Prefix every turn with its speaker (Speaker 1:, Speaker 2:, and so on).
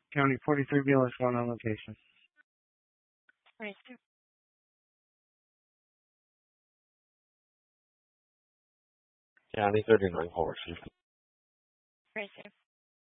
Speaker 1: County 43 BLS 1 on location.
Speaker 2: Right.
Speaker 3: County 39 horses.
Speaker 2: Right.